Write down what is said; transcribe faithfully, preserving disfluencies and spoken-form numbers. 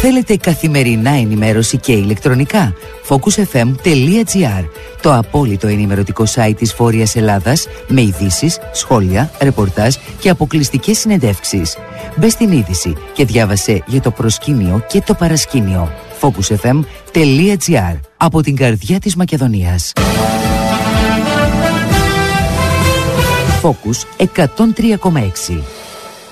Θέλετε καθημερινά ενημέρωση και ηλεκτρονικά? focus f m τελεία g r, το απόλυτο ενημερωτικό site της Βόρειας Ελλάδας, με ειδήσεις, σχόλια, ρεπορτάζ και αποκλειστικές συνεντεύξεις. Μπες στην είδηση και διάβασε για το προσκήνιο και το παρασκήνιο. focus f m τελεία g r, από την καρδιά της Μακεδονίας. Focus εκατόν τρία κόμμα έξι.